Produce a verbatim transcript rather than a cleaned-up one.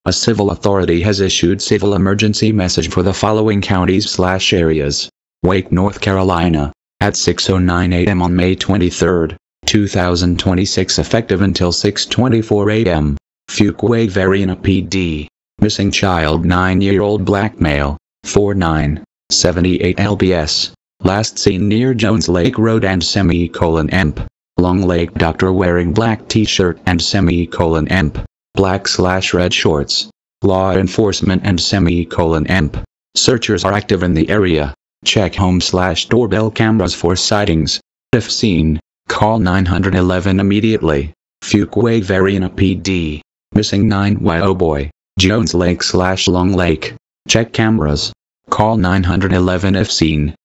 A civil authority has issued civil emergency message for the following counties slash areas. Wake, North Carolina, at six oh nine a m on May twenty-third, two thousand twenty-six, effective until six twenty-four a m Fuquay Varina P D. Missing child nine-year-old black male, forty-nine, seventy-eight L B S. Last seen near Jones Lake Road and semicolon emp. Long Lake doctor wearing black t-shirt and semicolon emp. Black slash red shorts. Law enforcement and semicolon emp. Searchers are active in the area. Check home slash doorbell cameras for sightings. If seen, call nine one one immediately. Fuquay Varina P D. Missing nine-year-old boy, Jones Lake slash Long Lake. Check cameras. Call nine one one if seen.